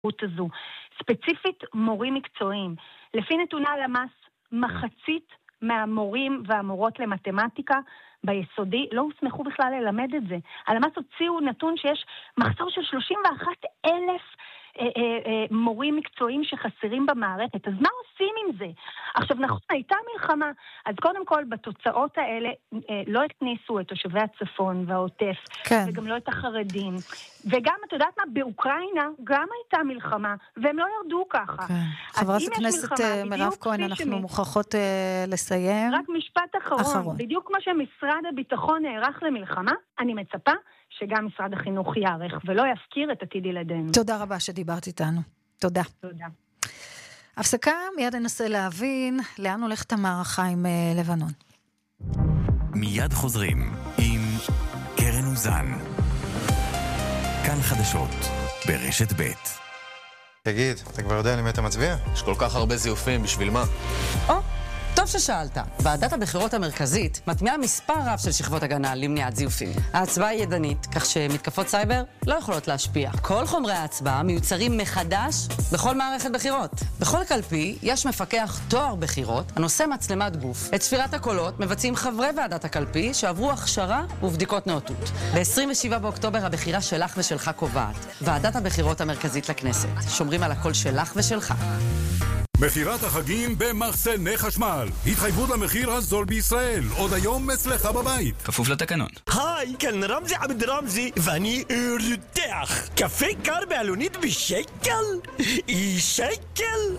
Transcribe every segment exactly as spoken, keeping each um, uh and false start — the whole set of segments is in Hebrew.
הזו. ספציפית מורים מקצועיים. לפי נתוני הלמ"ס, מחצית מהמורים והמורות למתמטיקה ביסודי לא הוסמכו בכלל ללמד את זה. הלמ"ס הוציאו נתון שיש מחסור של שלושים ואחד אלף אה, אה, אה, מורים מקצועיים שחסרים במערכת. אז מה עושים עם זה? עכשיו נכון, הייתה מלחמה, אז קודם כל בתוצאות האלה אה, לא הכניסו את תושבי הצפון והעוטף, כן. וגם לא את החרדים. וגם, את יודעת מה, באוקראינה גם הייתה מלחמה, והם לא ירדו ככה. כן. חברת הכנסת מירב כהן, אנחנו שמי... מוכרחות uh, לסיים. רק משפט אחרון. אחרון. בדיוק כמו שמשרד הביטחון נערך למלחמה, אני מצפה שגם משרד החינוך יערך, ולא יפקיר את עתיד ילדינו. תודה רבה שדיברת איתנו. תודה. תודה. הפסקה, מיד ננסה להבין לאן הולכת המערכה עם uh, לבנון. מיד חוזרים עם קרן אוזן. כאן חדשות, ברשת ב'. תגיד, אתה כבר יודע למי אתה מצביע? יש כל כך הרבה זיופים, בשביל מה? או, טוב ששאלת. ועדת הבחירות המרכזית מטמיעה מספר רב של שכבות הגנה למניעת זיופים. ההצבעה היא ידנית, כך שמתקפות סייבר לא יכולות להשפיע. כל חומרי ההצבעה מיוצרים מחדש בכל מערכת בחירות. בכל קלפי יש מפקח תואר בחירות הנושא מצלמת גוף. את ספירת הקולות מבצעים חברי ועדת הקלפי שעברו הכשרה ובדיקות נאותות. ב-עשרים ושבעה באוקטובר הבחירה שלך ושלך קובעת. ועדת הבחירות המרכזית לכנסת. שומרים על הקול שלך ושלך. מחירת החגים במחסני חשמל. התחייבות למחיר הזול בישראל. עוד היום אצלך בבית. כפוף לתקנון. היי, כאן רמזי עבד רמזי, ואני רותח. קפה קר בעלונית בשקל? שקל?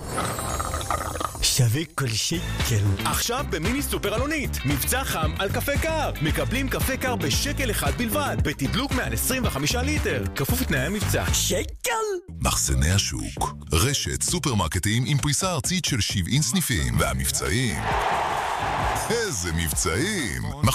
שווה כל שקל. עכשיו במיני סופר אלונית. מבצע חם על קפה קר. מקבלים קפה קר בשקל אחד בלבד. בתדלוק מעל עשרים וחמישה ליטר. כפוף לתנאי המבצע. שקל? מחסני השוק. רשת סופרמרקטים עם פריסה ארצית של שבעים סניפים. והמבצעים. איזה מבצעים.